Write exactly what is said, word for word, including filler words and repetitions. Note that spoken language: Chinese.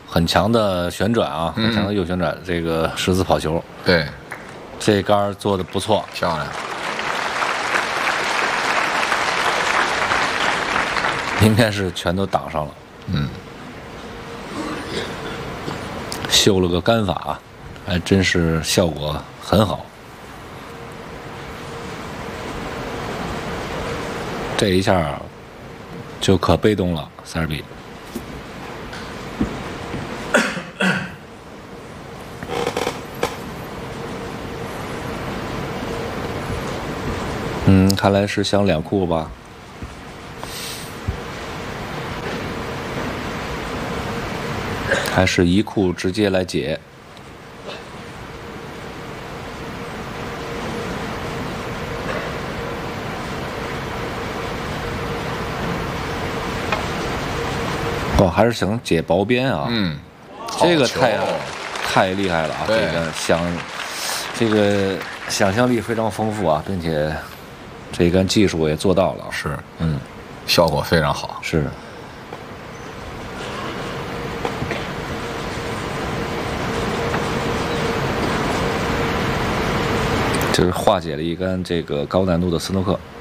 很强的旋转啊， 嗯很强的右旋转，这个十字跑球。 对， 这杆做的不错， 漂亮。 应该是全都挡上了。 嗯， 修了个杆法，还真是效果很好。这一下就可被动了，塞尔比。嗯，看来是想两库吧。还是一库直接来解。哦，还是想解薄边啊。 嗯， 这个太太厉害了啊！这个想，这个想象力非常丰富啊，并且这杆技术也做到了。 是， 嗯， 效果非常好。 是。就是化解了一杆这个高难度的斯诺克。